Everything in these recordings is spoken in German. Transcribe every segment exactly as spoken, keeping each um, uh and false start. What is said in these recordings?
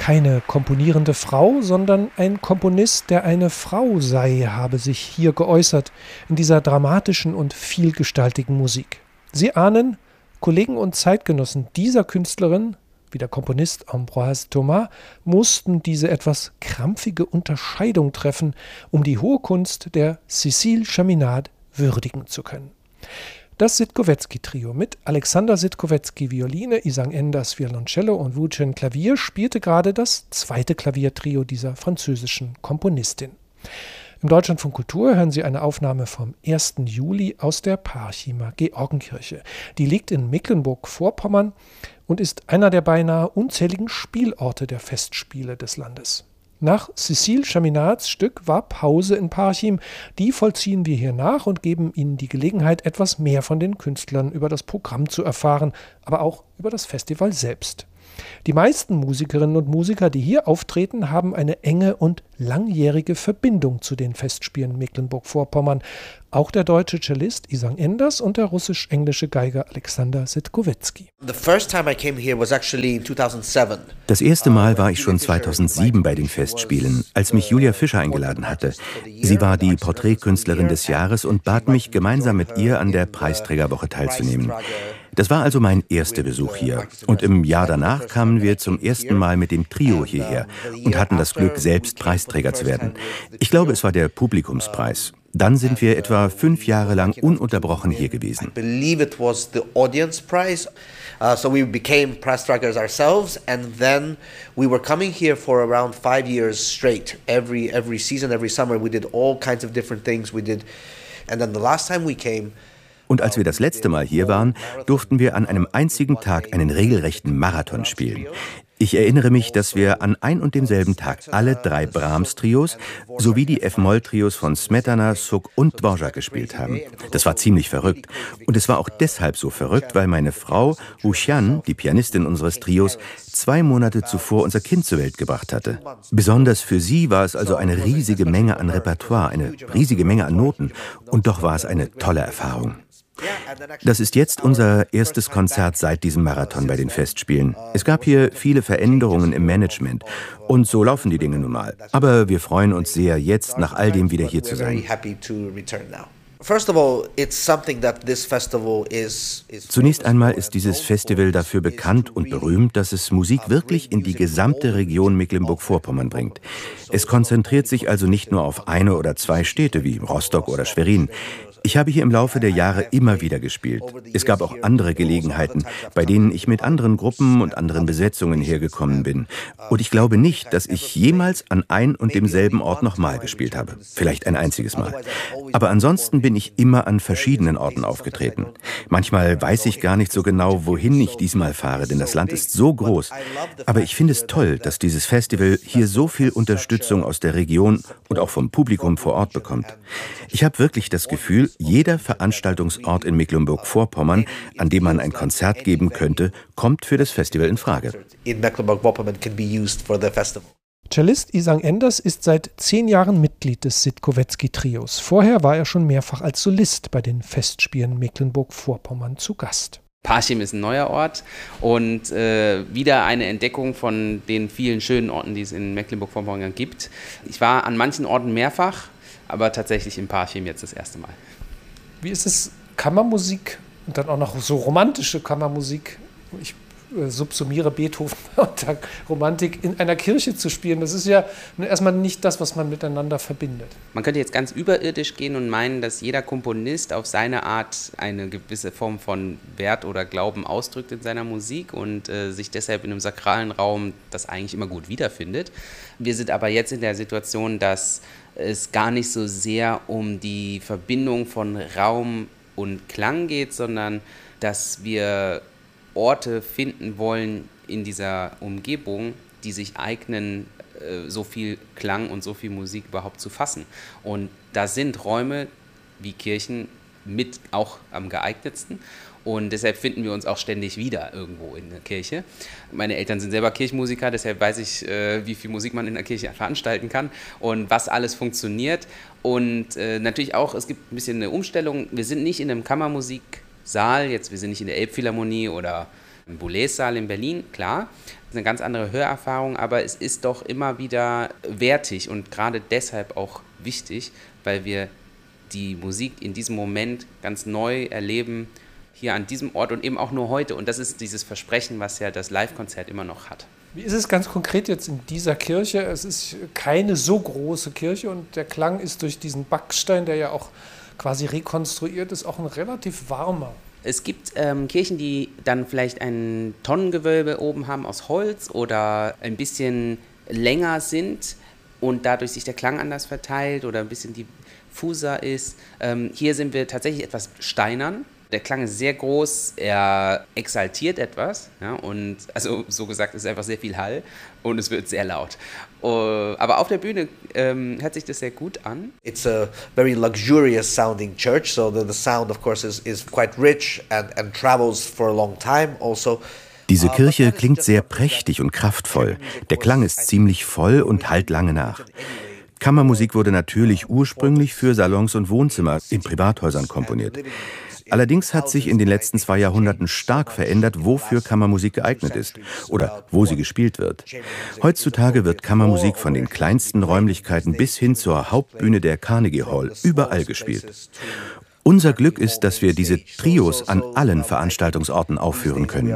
Keine komponierende Frau, sondern ein Komponist, der eine Frau sei, habe sich hier geäußert, in dieser dramatischen und vielgestaltigen Musik. Sie ahnen, Kollegen und Zeitgenossen dieser Künstlerin, wie der Komponist Ambroise Thomas, mussten diese etwas krampfige Unterscheidung treffen, um die hohe Kunst der Cécile Chaminade würdigen zu können. Das Sitkowetzky-Trio mit Alexander Sitkowetzky Violine, Isang Enders Violoncello und Wu Chen Klavier spielte gerade das zweite Klaviertrio dieser französischen Komponistin. Im Deutschlandfunk Kultur hören Sie eine Aufnahme vom ersten Juli aus der Parchimer Georgenkirche. Die liegt in Mecklenburg-Vorpommern und ist einer der beinahe unzähligen Spielorte der Festspiele des Landes. Nach Cécile Chaminades Stück war Pause in Parchim. Die vollziehen wir hier nach und geben Ihnen die Gelegenheit, etwas mehr von den Künstlern über das Programm zu erfahren, aber auch über das Festival selbst. Die meisten Musikerinnen und Musiker, die hier auftreten, haben eine enge und langjährige Verbindung zu den Festspielen Mecklenburg-Vorpommern. Auch der deutsche Cellist Isang Enders und der russisch-englische Geiger Alexander Sitkowetzky. Das erste Mal war ich schon zweitausendsieben bei den Festspielen, als mich Julia Fischer eingeladen hatte. Sie war die Porträtkünstlerin des Jahres und bat mich, gemeinsam mit ihr an der Preisträgerwoche teilzunehmen. Das war also mein erster Besuch hier. Und im Jahr danach kamen wir zum ersten Mal mit dem Trio hierher und hatten das Glück, selbst Preisträger zu werden. Ich glaube, es war der Publikumspreis. Dann sind wir etwa fünf Jahre lang ununterbrochen hier gewesen. I believe it was the audience prize. Uh, so we became Preisträgers ourselves, and then we were coming here for around five years straight. Every every season, every summer, we did all kinds of different things. We did, and then the last time we came. Und als wir das letzte Mal hier waren, durften wir an einem einzigen Tag einen regelrechten Marathon spielen. Ich erinnere mich, dass wir an ein und demselben Tag alle drei Brahms-Trios sowie die F-Moll-Trios von Smetana, Suk und Dvorak gespielt haben. Das war ziemlich verrückt. Und es war auch deshalb so verrückt, weil meine Frau, Wu Xian, die Pianistin unseres Trios, zwei Monate zuvor unser Kind zur Welt gebracht hatte. Besonders für sie war es also eine riesige Menge an Repertoire, eine riesige Menge an Noten. Und doch war es eine tolle Erfahrung. Das ist jetzt unser erstes Konzert seit diesem Marathon bei den Festspielen. Es gab hier viele Veränderungen im Management und so laufen die Dinge nun mal. Aber wir freuen uns sehr, jetzt nach all dem wieder hier zu sein. Zunächst einmal ist dieses Festival dafür bekannt und berühmt, dass es Musik wirklich in die gesamte Region Mecklenburg-Vorpommern bringt. Es konzentriert sich also nicht nur auf eine oder zwei Städte wie Rostock oder Schwerin. Ich habe hier im Laufe der Jahre immer wieder gespielt. Es gab auch andere Gelegenheiten, bei denen ich mit anderen Gruppen und anderen Besetzungen hergekommen bin. Und ich glaube nicht, dass ich jemals an ein und demselben Ort nochmal gespielt habe. Vielleicht ein einziges Mal. Aber ansonsten bin ich immer an verschiedenen Orten aufgetreten. Manchmal weiß ich gar nicht so genau, wohin ich diesmal fahre, denn das Land ist so groß. Aber ich finde es toll, dass dieses Festival hier so viel Unterstützung aus der Region und auch vom Publikum vor Ort bekommt. Ich habe wirklich das Gefühl, jeder Veranstaltungsort in Mecklenburg-Vorpommern, an dem man ein Konzert geben könnte, kommt für das Festival in Frage. Cellist Isang Enders ist seit zehn Jahren Mitglied des Sitkowetzky-Trios. Vorher war er schon mehrfach als Solist bei den Festspielen Mecklenburg-Vorpommern zu Gast. Parchim ist ein neuer Ort und äh, wieder eine Entdeckung von den vielen schönen Orten, die es in Mecklenburg-Vorpommern gibt. Ich war an manchen Orten mehrfach, aber tatsächlich in Parchim jetzt das erste Mal. Wie ist es, Kammermusik und dann auch noch so romantische Kammermusik, ich äh, subsumiere Beethoven unter Romantik, in einer Kirche zu spielen? Das ist ja erstmal nicht das, was man miteinander verbindet. Man könnte jetzt ganz überirdisch gehen und meinen, dass jeder Komponist auf seine Art eine gewisse Form von Wert oder Glauben ausdrückt in seiner Musik und äh, sich deshalb in einem sakralen Raum das eigentlich immer gut wiederfindet. Wir sind aber jetzt in der Situation, dass es gar nicht so sehr um die Verbindung von Raum und Klang geht, sondern dass wir Orte finden wollen in dieser Umgebung, die sich eignen, so viel Klang und so viel Musik überhaupt zu fassen. Und da sind Räume wie Kirchen mit auch am geeignetsten. Und deshalb finden wir uns auch ständig wieder irgendwo in der Kirche. Meine Eltern sind selber Kirchenmusiker, deshalb weiß ich, äh, wie viel Musik man in der Kirche veranstalten kann und was alles funktioniert. Und äh, natürlich auch, es gibt ein bisschen eine Umstellung. Wir sind nicht in einem Kammermusiksaal, jetzt wir sind nicht in der Elbphilharmonie oder Im Boulez-Saal in Berlin, klar, ist eine ganz andere Hörerfahrung, aber es ist doch immer wieder wertig und gerade deshalb auch wichtig, weil wir die Musik in diesem Moment ganz neu erleben, hier an diesem Ort und eben auch nur heute. Und das ist dieses Versprechen, was ja das Live-Konzert immer noch hat. Wie ist es ganz konkret jetzt in dieser Kirche? Es ist keine so große Kirche und der Klang ist durch diesen Backstein, der ja auch quasi rekonstruiert ist, auch ein relativ warmer. Es gibt ähm, Kirchen, die dann vielleicht ein Tonnengewölbe oben haben aus Holz oder ein bisschen länger sind und dadurch sich der Klang anders verteilt oder ein bisschen diffuser ist. Ähm, hier sind wir tatsächlich etwas steinern. Der Klang ist sehr groß, er exaltiert etwas, ja, und also so gesagt ist einfach sehr viel Hall und es wird sehr laut. Uh, aber auf der Bühne ähm, hört sich das sehr gut an. It's a very luxurious sounding church, so the, the sound of course is, is quite rich and, and travels for a long time also. Diese Kirche klingt sehr prächtig und kraftvoll. Der Klang ist ziemlich voll und hallt lange nach. Kammermusik wurde natürlich ursprünglich für Salons und Wohnzimmer in Privathäusern komponiert. Allerdings hat sich in den letzten zwei Jahrhunderten stark verändert, wofür Kammermusik geeignet ist oder wo sie gespielt wird. Heutzutage wird Kammermusik von den kleinsten Räumlichkeiten bis hin zur Hauptbühne der Carnegie Hall überall gespielt. Unser Glück ist, dass wir diese Trios an allen Veranstaltungsorten aufführen können.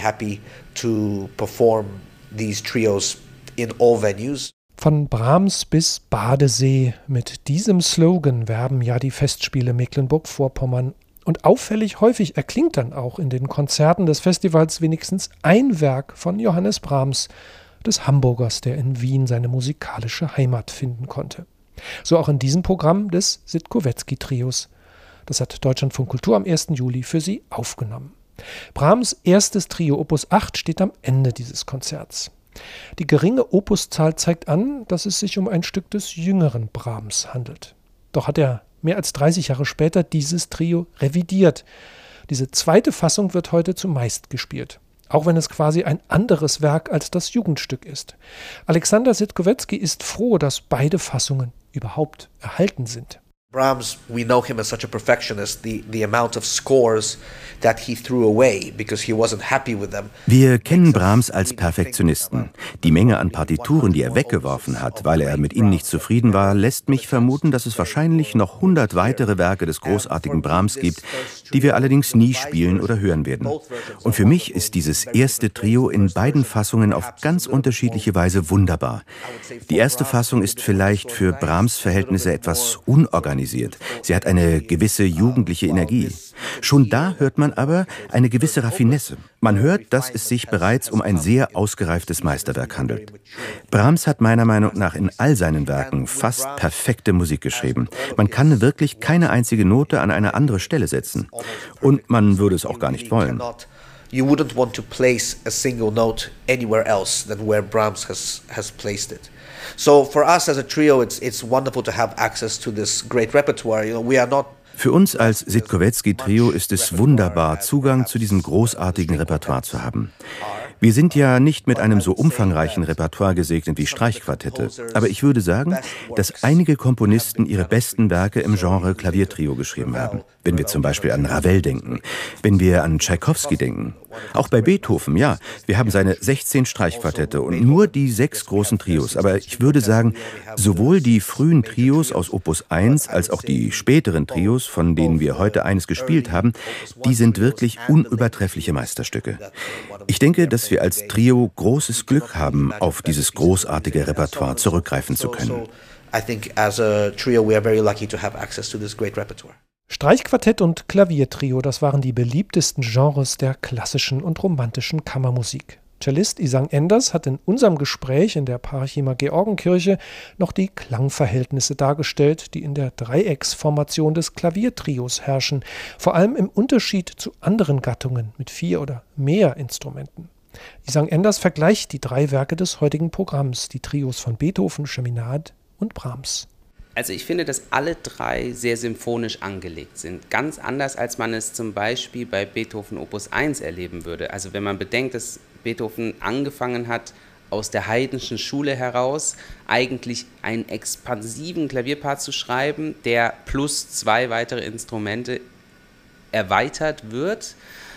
Von Brahms bis Badesee. Mit diesem Slogan werben ja die Festspiele Mecklenburg-Vorpommern. Und auffällig häufig erklingt dann auch in den Konzerten des Festivals wenigstens ein Werk von Johannes Brahms, des Hamburgers, der in Wien seine musikalische Heimat finden konnte. So auch in diesem Programm des Sitkowetzky-Trios. Das hat Deutschlandfunk Kultur am ersten Juli für Sie aufgenommen. Brahms erstes Trio Opus acht steht am Ende dieses Konzerts. Die geringe Opuszahl zeigt an, dass es sich um ein Stück des jüngeren Brahms handelt. Doch hat er mehr als dreißig Jahre später dieses Trio revidiert. Diese zweite Fassung wird heute zumeist gespielt, auch wenn es quasi ein anderes Werk als das Jugendstück ist. Alexander Sitkowetzky ist froh, dass beide Fassungen überhaupt erhalten sind. Brahms, we know him as such a perfectionist. The the amount of scores that he threw away because he wasn't happy with them. Wir kennen Brahms als Perfektionisten. Die Menge an Partituren, die er weggeworfen hat, weil er mit ihnen nicht zufrieden war, lässt mich vermuten, dass es wahrscheinlich noch hundert weitere Werke des großartigen Brahms gibt, die wir allerdings nie spielen oder hören werden. Und für mich ist dieses erste Trio in beiden Fassungen auf ganz unterschiedliche Weise wunderbar. Die erste Fassung ist vielleicht für Brahms Verhältnisse etwas unorganisiert. Sie hat eine gewisse jugendliche Energie. Schon da hört man aber eine gewisse Raffinesse. Man hört, dass es sich bereits um ein sehr ausgereiftes Meisterwerk handelt. Brahms hat meiner Meinung nach in all seinen Werken fast perfekte Musik geschrieben. Man kann wirklich keine einzige Note an eine andere Stelle setzen. Und man würde es auch gar nicht wollen. You wouldn't want to place a single note anywhere else than where Brahms has, has placed it. So for us as a trio, it's, it's wonderful to have access to this great repertoire. You know, we are not Für uns als Sitkowetzky-Trio ist es wunderbar, Zugang zu diesem großartigen Repertoire zu haben. Wir sind ja nicht mit einem so umfangreichen Repertoire gesegnet wie Streichquartette, aber ich würde sagen, dass einige Komponisten ihre besten Werke im Genre Klaviertrio geschrieben haben. Wenn wir zum Beispiel an Ravel denken, wenn wir an Tschaikowski denken. Auch bei Beethoven, ja, wir haben seine sechzehn Streichquartette und nur die sechs großen Trios. Aber ich würde sagen, sowohl die frühen Trios aus Opus eins als auch die späteren Trios, von denen wir heute eines gespielt haben, die sind wirklich unübertreffliche Meisterstücke. Ich denke, dass wir als Trio großes Glück haben, auf dieses großartige Repertoire zurückgreifen zu können. I think as a trio we are very lucky to have access to this great repertoire. Streichquartett und Klaviertrio, das waren die beliebtesten Genres der klassischen und romantischen Kammermusik. Cellist Isang Enders hat in unserem Gespräch in der Parchimer Georgenkirche noch die Klangverhältnisse dargestellt, die in der Dreiecksformation des Klaviertrios herrschen, vor allem im Unterschied zu anderen Gattungen mit vier oder mehr Instrumenten. Isang Enders vergleicht die drei Werke des heutigen Programms, die Trios von Beethoven, Chaminade und Brahms. Also ich finde, dass alle drei sehr symphonisch angelegt sind. Ganz anders, als man es zum Beispiel bei Beethoven Opus eins erleben würde. Also wenn man bedenkt, dass Beethoven angefangen hat, aus der Haydnschen Schule heraus eigentlich einen expansiven Klavierpart zu schreiben, der plus zwei weitere Instrumente erweitert wird.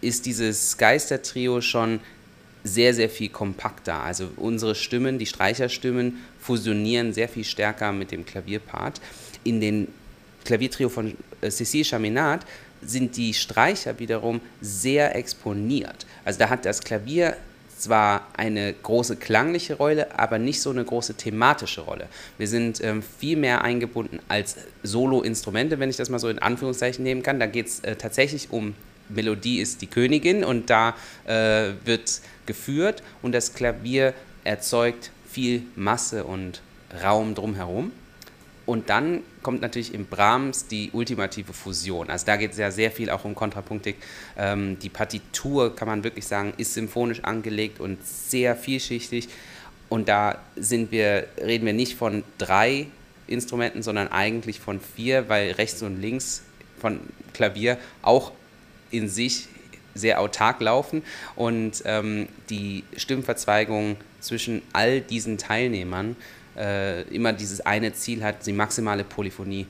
ist dieses Geistertrio schon sehr, sehr viel kompakter. Also unsere Stimmen, die Streicherstimmen, fusionieren sehr viel stärker mit dem Klavierpart. In den Klaviertrio von Cécile Chaminade sind die Streicher wiederum sehr exponiert. Also da hat das Klavier zwar eine große klangliche Rolle, aber nicht so eine große thematische Rolle. Wir sind ähm, viel mehr eingebunden als Solo-Instrumente, wenn ich das mal so in Anführungszeichen nehmen kann. Da geht es äh, tatsächlich um Melodie ist die Königin und da äh, wird geführt und das Klavier erzeugt viel Masse und Raum drumherum. Und dann kommt natürlich in Brahms die ultimative Fusion. Also da geht es ja sehr viel auch um Kontrapunktik. Ähm, die Partitur, kann man wirklich sagen, ist symphonisch angelegt und sehr vielschichtig. Und da sind wir, reden wir nicht von drei Instrumenten, sondern eigentlich von vier, weil rechts und links von Klavier auch in sich sehr autark laufen und ähm, die Stimmverzweigung zwischen all diesen Teilnehmern äh, immer dieses eine Ziel hat, die maximale Polyphonie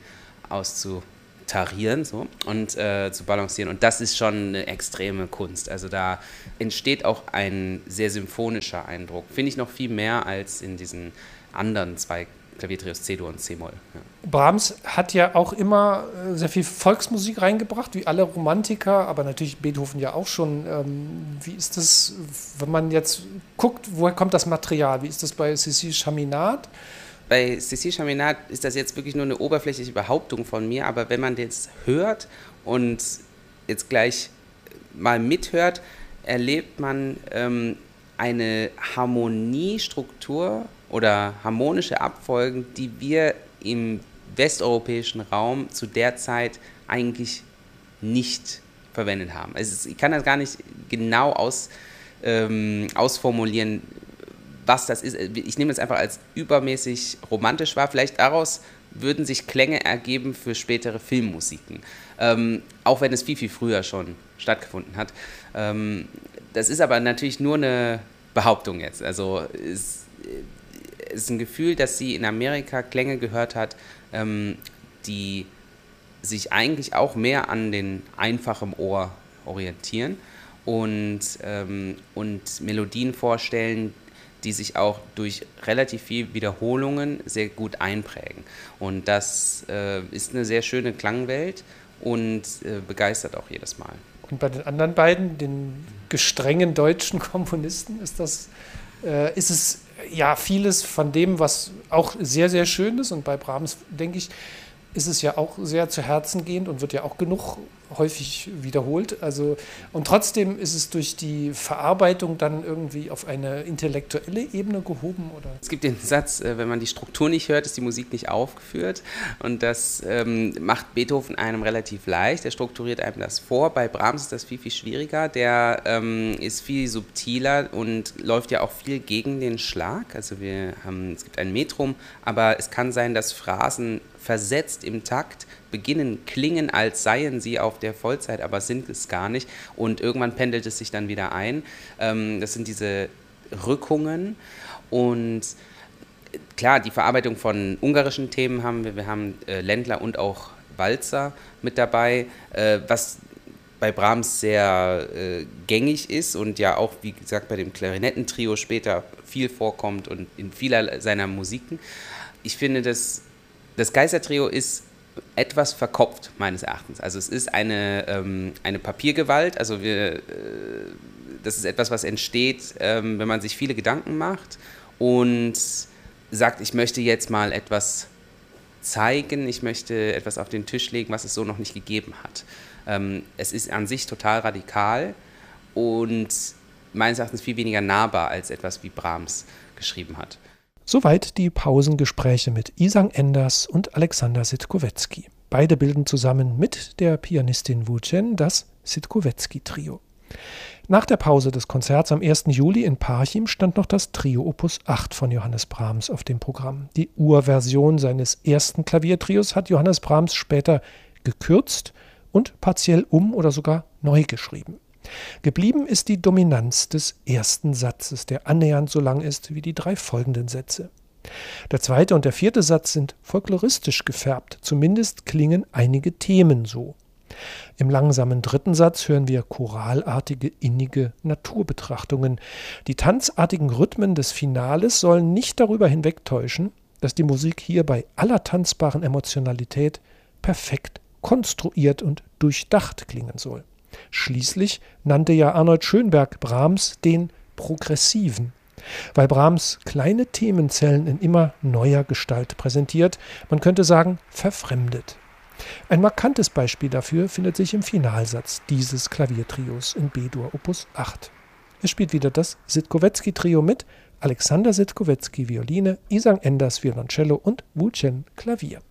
auszutarieren so, und äh, zu balancieren. Und das ist schon eine extreme Kunst. Also da entsteht auch ein sehr symphonischer Eindruck. Finde ich noch viel mehr als in diesen anderen zwei Klaviertrios C-Dur und C-Moll. Ja. Brahms hat ja auch immer sehr viel Volksmusik reingebracht, wie alle Romantiker, aber natürlich Beethoven ja auch schon. Ähm, wie ist das, wenn man jetzt guckt, woher kommt das Material? Wie ist das bei Cécile Chaminade? Bei Cécile Chaminade ist das jetzt wirklich nur eine oberflächliche Behauptung von mir, aber wenn man das hört und jetzt gleich mal mithört, erlebt man ähm, eine Harmoniestruktur oder harmonische Abfolgen, die wir im westeuropäischen Raum zu der Zeit eigentlich nicht verwendet haben. Also ist, ich kann das gar nicht genau aus, ähm, ausformulieren, was das ist. Ich nehme das einfach als übermäßig romantisch wahr. Vielleicht daraus würden sich Klänge ergeben für spätere Filmmusiken, ähm, auch wenn es viel, viel früher schon stattgefunden hat. Ähm, das ist aber natürlich nur eine Behauptung jetzt. Also es ist ein Gefühl, dass sie in Amerika Klänge gehört hat, ähm, die sich eigentlich auch mehr an den einfachen Ohr orientieren und, ähm, und Melodien vorstellen, die sich auch durch relativ viel Wiederholungen sehr gut einprägen. Und das äh, ist eine sehr schöne Klangwelt und äh, begeistert auch jedes Mal. Und bei den anderen beiden, den gestrengen deutschen Komponisten, ist das, äh, ist es ja vieles von dem, was auch sehr, sehr schön ist. Und bei Brahms, denke ich, ist es ja auch sehr zu Herzen gehend und wird ja auch genug häufig wiederholt. Also, und trotzdem ist es durch die Verarbeitung dann irgendwie auf eine intellektuelle Ebene gehoben, oder? Es gibt den Satz, wenn man die Struktur nicht hört, ist die Musik nicht aufgeführt. Und das ähm, macht Beethoven einem relativ leicht. Er strukturiert einem das vor. Bei Brahms ist das viel, viel schwieriger. Der ähm, ist viel subtiler und läuft ja auch viel gegen den Schlag. Also wir haben, es gibt ein Metrum, aber es kann sein, dass Phrasen versetzt im Takt beginnen, klingen, als seien sie auf der Vollzeit, aber sind es gar nicht. Und irgendwann pendelt es sich dann wieder ein. Ähm, das sind diese Rückungen. Und klar, die Verarbeitung von ungarischen Themen haben wir. Wir haben äh, Ländler und auch Walzer mit dabei, äh, was bei Brahms sehr äh, gängig ist und ja auch, wie gesagt, bei dem Klarinettentrio später viel vorkommt und in vieler seiner Musiken. Ich finde, dass das Geistertrio ist etwas verkopft, meines Erachtens. Also es ist eine, ähm, eine Papiergewalt, also wir, äh, das ist etwas, was entsteht, ähm, wenn man sich viele Gedanken macht und sagt, ich möchte jetzt mal etwas zeigen, ich möchte etwas auf den Tisch legen, was es so noch nicht gegeben hat. Ähm, es ist an sich total radikal und meines Erachtens viel weniger nahbar als etwas, wie Brahms geschrieben hat. Soweit die Pausengespräche mit Isang Enders und Alexander Sitkowetzki. Beide bilden zusammen mit der Pianistin Wu Chen das Sitkowetzki-Trio. Nach der Pause des Konzerts am ersten Juli in Parchim stand noch das Trio Opus acht von Johannes Brahms auf dem Programm. Die Urversion seines ersten Klaviertrios hat Johannes Brahms später gekürzt und partiell um- oder sogar neu geschrieben. Geblieben ist die Dominanz des ersten Satzes, der annähernd so lang ist wie die drei folgenden Sätze. Der zweite und der vierte Satz sind folkloristisch gefärbt, zumindest klingen einige Themen so. Im langsamen dritten Satz hören wir choralartige, innige Naturbetrachtungen. Die tanzartigen Rhythmen des Finales sollen nicht darüber hinwegtäuschen, dass die Musik hier bei aller tanzbaren Emotionalität perfekt konstruiert und durchdacht klingen soll. Schließlich nannte ja Arnold Schönberg Brahms den Progressiven, weil Brahms kleine Themenzellen in immer neuer Gestalt präsentiert, man könnte sagen verfremdet. Ein markantes Beispiel dafür findet sich im Finalsatz dieses Klaviertrios in B-Dur Opus acht. Es spielt wieder das Sitkowetzki-Trio mit, Alexander Sitkowetzki Violine, Isang Enders Violoncello und Wu Chen Klavier.